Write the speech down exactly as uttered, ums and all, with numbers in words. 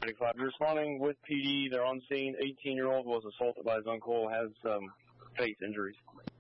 thirty-five. You're responding with P D. They're on scene. eighteen-year-old was assaulted by his uncle, has um, face injuries.